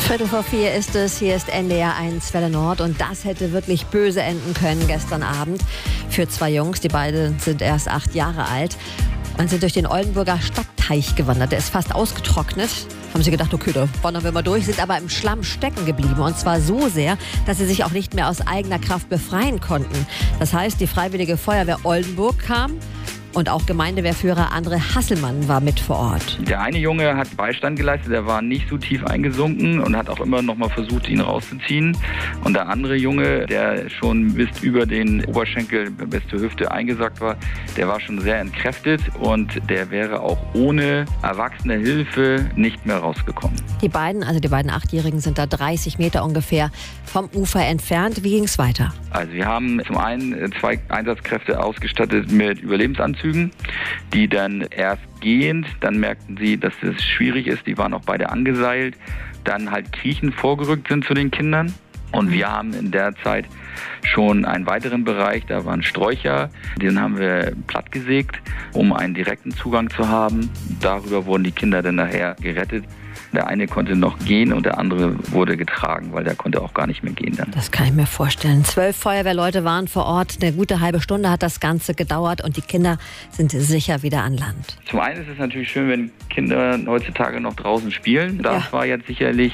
3:15 ist es, hier ist NDR 1 Welle Nord und das hätte wirklich böse enden können gestern Abend für zwei Jungs. Die beiden sind erst 8 Jahre alt und sind durch den Oldenburger Stadtteich gewandert. Der ist fast ausgetrocknet. Haben sie gedacht, okay, da wandern wir mal durch, sind aber im Schlamm stecken geblieben. Und zwar so sehr, dass sie sich auch nicht mehr aus eigener Kraft befreien konnten. Das heißt, die Freiwillige Feuerwehr Oldenburg kam und auch Gemeindewehrführer André Hasselmann war mit vor Ort. Der eine Junge hat Beistand geleistet, der war nicht so tief eingesunken und hat auch immer noch mal versucht, ihn rauszuziehen. Und der andere Junge, der schon bis über den Oberschenkel bis zur Hüfte eingesackt war, der war schon sehr entkräftet und der wäre auch ohne erwachsene Hilfe nicht mehr rausgekommen. Die beiden 8-Jährigen, sind da 30 Meter ungefähr vom Ufer entfernt. Wie ging es weiter? Also wir haben zum einen 2 Einsatzkräfte ausgestattet mit Überlebensanzügen, die dann erst gehend, dann merkten sie, dass es schwierig ist, die waren auch beide angeseilt, dann halt kriechend vorgerückt sind zu den Kindern. Und wir haben in der Zeit schon einen weiteren Bereich, da waren Sträucher, den haben wir plattgesägt, um einen direkten Zugang zu haben. Darüber wurden die Kinder dann nachher gerettet. Der eine konnte noch gehen und der andere wurde getragen, weil der konnte auch gar nicht mehr gehen dann. Das kann ich mir vorstellen. 12 Feuerwehrleute waren vor Ort. Eine gute halbe Stunde hat das Ganze gedauert und die Kinder sind sicher wieder an Land. Zum einen ist es natürlich schön, wenn Kinder heutzutage noch draußen spielen. Das war jetzt sicherlich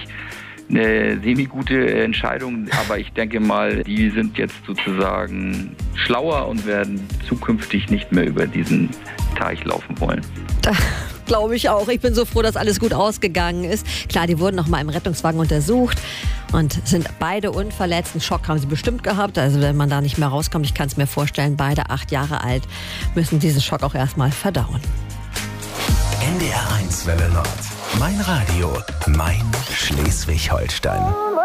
eine semi-gute Entscheidung, aber ich denke mal, die sind jetzt sozusagen schlauer und werden zukünftig nicht mehr über diesen Teich laufen wollen. Glaube ich auch. Ich bin so froh, dass alles gut ausgegangen ist. Klar, die wurden noch mal im Rettungswagen untersucht und sind beide unverletzt. Einen Schock haben sie bestimmt gehabt. Also wenn man da nicht mehr rauskommt, ich kann es mir vorstellen, beide 8 Jahre alt, müssen diesen Schock auch erstmal verdauen. NDR 1 Welle Nord. Mein Radio, mein Schleswig-Holstein.